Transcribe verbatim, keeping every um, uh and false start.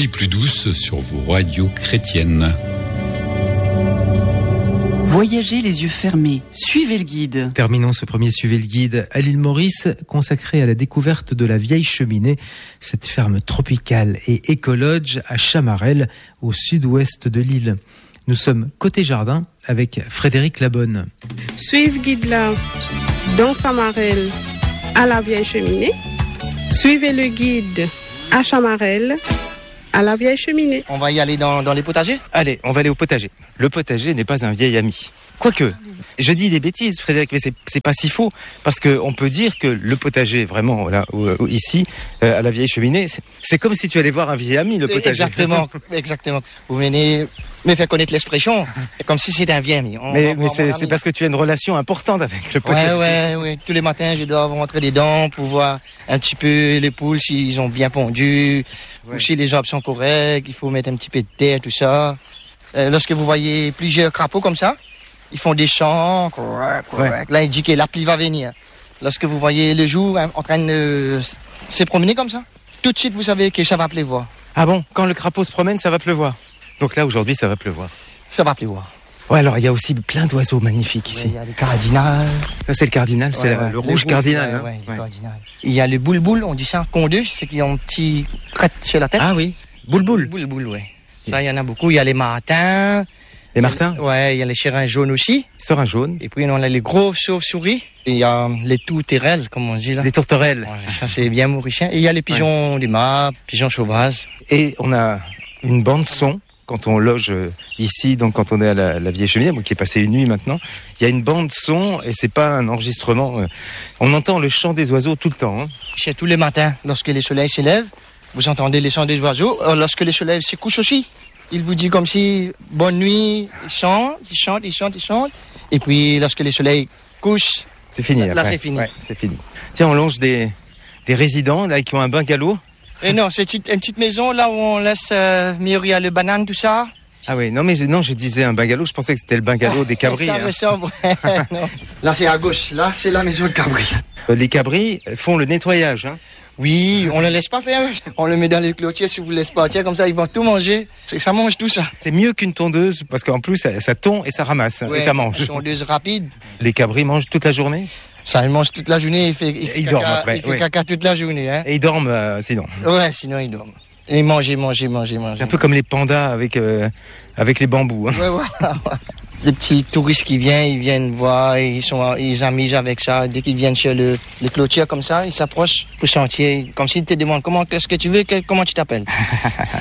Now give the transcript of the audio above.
plus douce sur vos radios chrétiennes. Voyagez les yeux fermés, suivez le guide. Terminons ce premier Suivez le guide à l'île Maurice, consacré à la découverte de la vieille cheminée, cette ferme tropicale et écologe à Chamarel, au sud-ouest de l'île. Nous sommes côté jardin avec Frédéric Labonne. Suivez le guide là, dans Chamarel, à la vieille cheminée. Suivez le guide à Chamarel, à la vieille cheminée. On va y aller dans, dans les potagers ? Allez, on va aller au potager. Le potager n'est pas un vieil ami. Quoique, je dis des bêtises, Frédéric, mais c'est, c'est pas si faux, parce qu'on peut dire que le potager, vraiment, là, ici, euh, à la vieille cheminée, c'est, c'est comme si tu allais voir un vieil ami, le potager. Exactement, exactement. Vous venez me faire connaître l'expression, comme si c'était un vieil ami. On mais mais c'est, c'est parce que tu as une relation importante avec le potager. Ouais, ouais, ouais. Tous les matins, je dois rentrer dedans pour voir un petit peu les poules, s'ils ont bien pondu, ouais. Ou si les arbres sont corrects, il faut mettre un petit peu de terre, tout ça. Euh, lorsque vous voyez plusieurs crapauds comme ça, ils font des chants, correct, correct. Ouais. Là, il dit que la pluie va venir. Lorsque vous voyez le jour hein, en train de euh, se promener comme ça, tout de suite, vous savez que ça va pleuvoir. Ah bon ? Quand le crapaud se promène, ça va pleuvoir. Donc là, aujourd'hui, ça va pleuvoir. Ça va pleuvoir. Ouais, alors il y a aussi plein d'oiseaux magnifiques ici. Il ouais, y a le cardinal. Ça, c'est le cardinal, c'est ouais, la, ouais. le rouge le cardinal. Rouge, ouais, hein. ouais, le cardinal. Il y a le boule-boule, on dit ça, condeux, c'est qu'ils ont un petit crête sur la tête. Ah oui, boule-boule. Boule-boule, ouais. Ça, il y en a beaucoup. Il y a les martins. Les martins ? Ouais, il y a les chérins jaunes aussi. Serins jaunes. Et puis, on a les gros chauves-souris. Il y a les tourterelles, comme on dit là. Les tourterelles. Ouais, ça, c'est bien mauricien. Et il y a les pigeons ouais. du mât, pigeons sauvages. Et on a une bande-son quand on loge ici, donc quand on est à la, la vieille cheminée, qui est passée une nuit maintenant. Il y a une bande-son et c'est pas un enregistrement. On entend le chant des oiseaux tout le temps. Hein. C'est tous les matins, lorsque les soleils s'élèvent, vous entendez les chants des oiseaux. Lorsque les soleils se couchent aussi, il vous dit comme si, bonne nuit, ils chantent, ils chantent, ils chantent, ils chantent. Et puis, lorsque les soleils couchent, c'est fini. Là, après. c'est fini. Ouais, c'est fini. Tiens, on longe des, des résidents là, qui ont un bungalow. Et non, c'est une petite maison là où on laisse euh, mûrir le banane, tout ça. Ah oui, non mais je, non, je disais un bungalow, je pensais que c'était le bungalow ah, des cabris. Ça hein. me semble, ouais, non. Là, c'est à gauche, là, c'est la maison de cabri. Les cabris font le nettoyage, hein. Oui, on ne le laisse pas faire. On le met dans les clôtures, si vous ne laissez pas tiens, comme ça, ils vont tout manger. C'est, ça mange tout ça. C'est mieux qu'une tondeuse, parce qu'en plus, ça, ça tond et ça ramasse, ouais, et ça mange. Une tondeuse rapide. Les cabris mangent toute la journée ? Ça, ils mangent toute la journée, il fait, il fait, ils caca, dorment après, il fait ouais. caca toute la journée. Hein. Et ils dorment euh, sinon ? Ouais, sinon ils dorment. Et ils mangent, ils mangent, ils mangent, ils mangent. C'est un peu comme les pandas avec, euh, avec les bambous. Hein. Ouais, voilà. Les petits touristes qui viennent, ils viennent voir, et ils sont, ils s'amusent avec ça. Dès qu'ils viennent sur le, le clôture comme ça, ils s'approchent pour sentir, comme s'ils te demandent comment, qu'est-ce que tu veux, que, comment tu t'appelles.